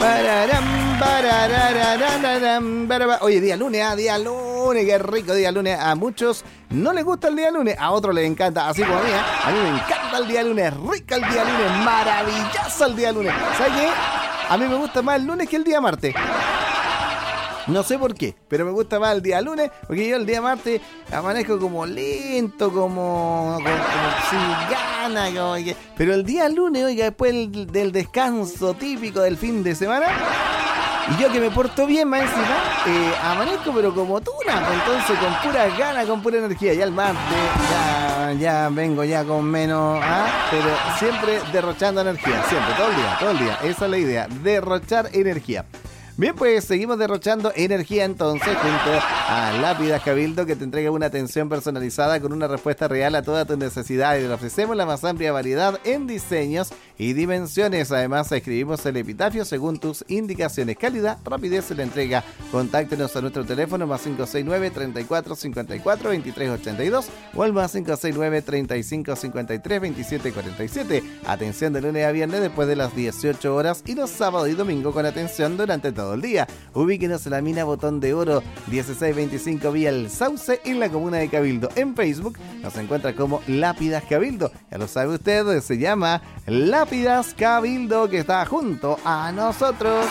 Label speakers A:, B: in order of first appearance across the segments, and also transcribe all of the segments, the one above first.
A: Oye, día lunes, qué rico día lunes. A muchos no les gusta el día lunes, a otros les encanta, así como a mí me encanta el día lunes, rica el día lunes, maravilloso el día lunes. ¿Sabes qué? A mí me gusta más el lunes que el día martes. No sé por qué, pero me gusta más el día lunes, porque yo el día martes amanezco como lento, como sin ganas, pero el día lunes, oiga, después del descanso típico del fin de semana, y yo que me porto bien más encima, amanezco pero como tuna, entonces con pura ganas, con pura energía. Ya el martes, ya vengo ya con menos, pero siempre derrochando energía, siempre, todo el día, esa es la idea, derrochar energía. Bien, pues seguimos derrochando energía entonces junto a Lápidas Cabildo, que te entrega una atención personalizada con una respuesta real a todas tus necesidades. Le ofrecemos la más amplia variedad en diseños y dimensiones. Además, escribimos el epitafio según tus indicaciones. Calidad, rapidez en la entrega. Contáctenos a nuestro teléfono más 569 34 54 23 82 o al más 569 35 53 27 47. Atención de lunes a viernes después de las 18 horas y los sábados y domingos con atención durante todo el día. Ubíquenos en la mina Botón de Oro 1625 vía El Sauce en la comuna de Cabildo. En Facebook nos encuentra como Lápidas Cabildo. Ya lo sabe usted, se llama Lápidas Cabildo, que está junto a nosotros.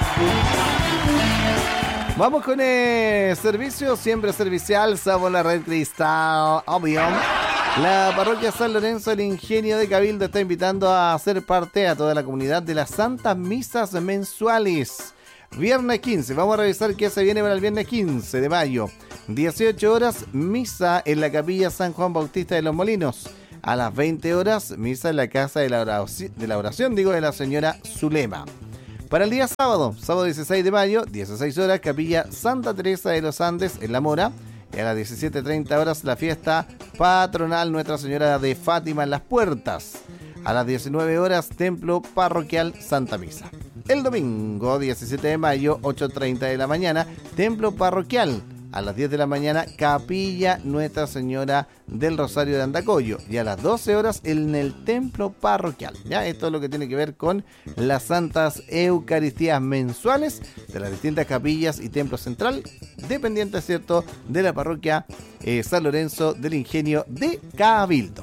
A: Vamos con el servicio, siempre servicial, somos la Red Cristal, obvio. La parroquia San Lorenzo del Ingenio de Cabildo está invitando a hacer parte a toda la comunidad de las Santas Misas mensuales. Viernes 15, vamos a revisar qué se viene para el viernes 15 de mayo. 18 horas, misa en la capilla San Juan Bautista de los Molinos. A las 20 horas, misa en la casa de la oración, de la señora Zulema. Para el día sábado 16 de mayo, 16 horas, capilla Santa Teresa de los Andes en La Mora. Y a las 17:30 horas, la fiesta patronal Nuestra Señora de Fátima en Las Puertas. A las 19 horas, templo parroquial Santa Misa. El domingo 17 de mayo, 8:30 de la mañana, templo parroquial. A las 10 de la mañana, capilla Nuestra Señora del Rosario de Andacollo. Y a las 12 horas, en el templo parroquial. Ya, esto es lo que tiene que ver con las Santas Eucaristías mensuales de las distintas capillas y templo central, dependiente, ¿cierto?, de la parroquia San Lorenzo del Ingenio de Cabildo.